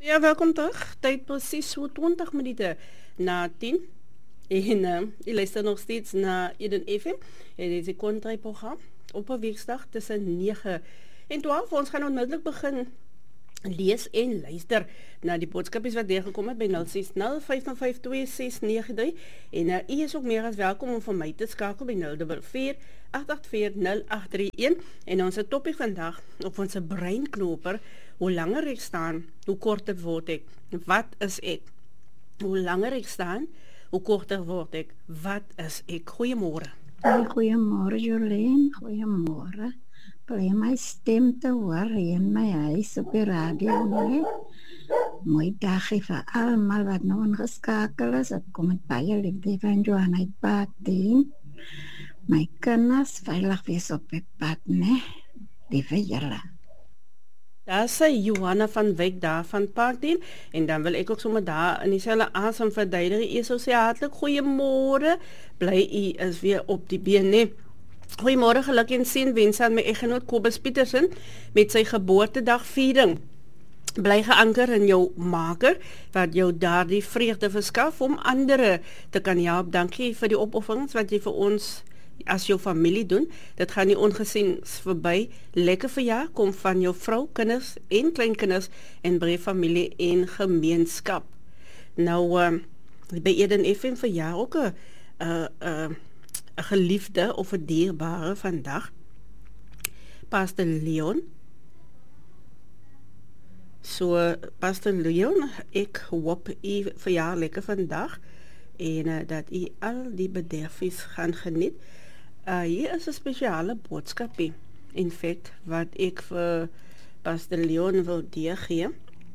Ja, welkom terug. Tijd precies zo 20 minuten na 10. En je luistert nog steeds naar Eden FM. En deze contrai-programma op een weekdag tussen 9 en 12. Ons gaan onmiddellijk beginnen lees en luister na die boodskapjes wat deurgekom het by 0605526693 en u is ook meer as welkom om van my te skakel by 044-884-0831 en ons topic vandag op ons breinknoper, hoe langer ek staan, hoe korter word ek, wat is ek? Hoe langer ek staan, hoe korter word ek, wat is ek? Goeiemôre. Hey, goeiemôre Jolien, goeiemôre. Bly my stem te hoor in my huis op die radio, nee. Mooi dagie vir almal wat nou ingeskakel is. Ek kom met baie liefde van Johanna uit Paartdien. My kinders veilig wees op die pad, nee. Lieve julle. Daar sê Johanna van Wyk daar van Paartdien en dan wil ek ook sommer daar in dieselfde asem verduidelik. U sou sê hartlik goeiemôre. Bly u is weer op die been, nee. Goeiemôre, geluk en seënwense aan my eggenoot Kobus Pietersen met sy geboortedagviering. Bly geanker in jou maker wat jou daardie vreugde verskaf om ander te kan help. Dankie vir die opofferings wat jy vir ons as jou familie doen. Dit gaan nie ongesien verby. Lekker verjaar kom van jou vrou, kinders en kleinkinders en breë familie en gemeenskap. Nou by Eden FM verjaar ook 'n geliefde of 'n dierbare vandag. Pastor Leon. So, Pastor Leon, ek hoop u verjaar lekker vandag en dat u al die bederfies gaan geniet. Hier is 'n spesiale boodskapie, in feite, wat ek vir Pastor Leon wil deurgee.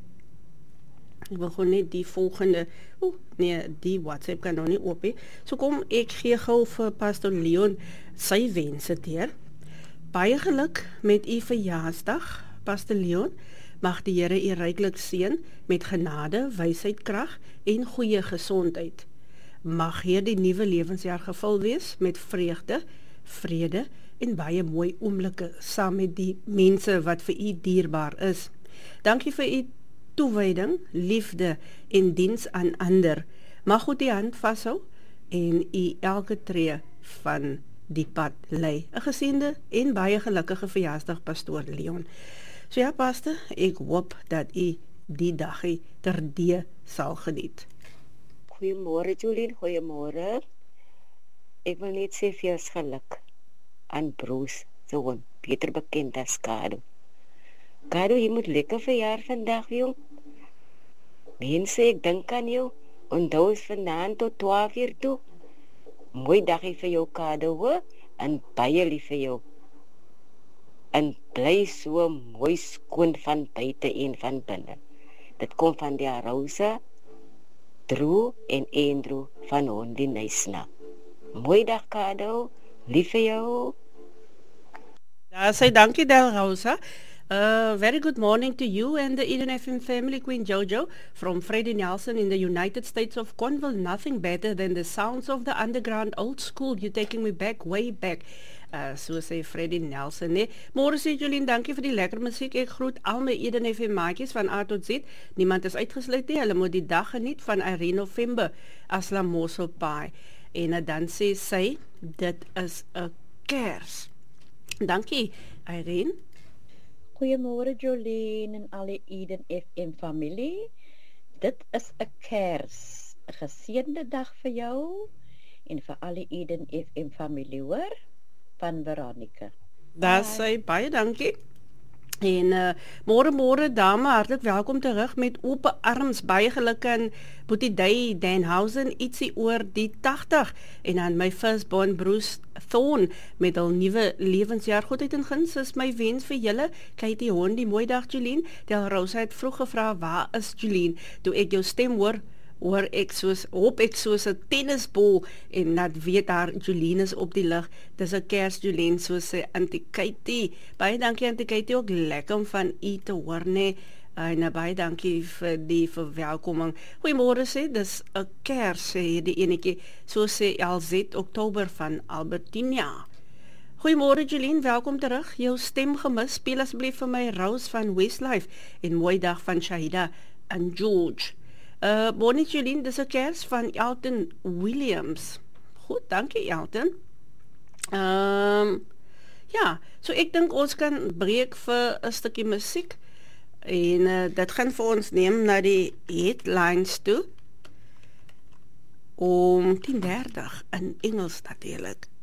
Ek wil gewoon net die volgende, die WhatsApp kan nog nie oop hê. So kom, ek gee gou vir Pastor Leon sy wense deur. Baie geluk met u verjaarsdag, Pastor Leon. Mag die Here u ryklik seën met genade, wysheid, krag en goeie gesondheid. Mag hierdie nuwe lewensjaar gevul wees met vreugde, vrede en baie mooi oomblikke saam met die mense wat vir u dierbaar is. Dankie vir u toewyding, liefde en diens aan ander. Mag God die hand vashou en u elke tree van die pad lei. 'n Geseënde en baie gelukkige verjaarsdag, Pastoor Leon. So ja, Pastor, ek hoop dat u die dagie terdee sal geniet. Goeiemôre Jolien, goeiemôre. Ek wil net sê vir jou geluk aan Bruce, so beter bekend as Kado. Kado, jy moet lekker verjaar vandag, jong. Mense, ek dink aan jou. Onthou is vanaand tot 12 uur toe. Mooi dagie vir jou, Kado, hoor. En baie lief vir jou. En bly so mooi skoon van buite en van binne. Dit kom van die Rosa, Drew en Andrew van Hondi Nysna. Mooi dag, Kado. Lief vir jou. Daar sê dankie, Del Rosa. Very good morning to you and the Eden FM family, Queen Jojo from Freddie Nelson in the United States of Cornwall. Nothing better than the sounds of the underground old school. You're taking me back, way back. So sê Freddie Nelson, nee. Môre sê Jolien, dankie vir die lekker musiek. Ek groet al my Eden FM maatjies van A tot Z. Niemand is uitgesluit nie. Hulle moet die dag geniet van Irene November as La Mossel Pie. En dan sê sy, dit is 'n kers. Dankie, Irene. Goeiemôre Jolien en alle Eden FM familie. Dit is 'n kers. 'n Geseënde dag vir jou en vir alle Eden FM familie, hoor, van Veronica. Daar sê baie dankie. En môre dame, hartlik welkom terug met oop arms. Baie geluk aan Boetie Day Danhausen, ietsie oor die 80 en aan my firstborn Bruce Thorn met hul nuwe lewensjaar. Goedheid en guns is my wens vir julle. Katie Hondi, mooi dag Jolien. Del Rosa het vroeg gevra, waar is Jolien? Toe ek jou stem hoor ek soos 'n tennisbal en dat weet haar Jolien is op die lug. Dis 'n kers Jolien, soos sê Auntie Katie. Baie dankie Auntie Katie, ook lekker om van u te hoor, nee. En baie dankie vir die verwelkoming. Goeiemôre sê, dis 'n kers sê hierdie enetjie, so sê LZ Oktober van Albertina. Goeiemôre Jolien, welkom terug. Jou stem gemis, speel asseblief vir my Rose van Westlife en mooi dag van Shahida en George. Bonnie Jolien, dis 'n kers van Elton Williams. Goed, dankie Elton. Ja, so ek dink ons kan breek vir 'n stukkie musiek en dit gaan vir ons neem na die headlines toe om 10:30 in Engels natuurlik.